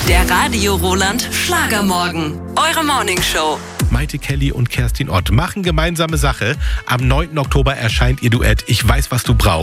Der Radio Roland Schlagermorgen. Eure Morningshow. Maite Kelly und Kerstin Ott machen gemeinsame Sache. Am 9. Oktober erscheint ihr Duett Ich weiß, was du brauchst.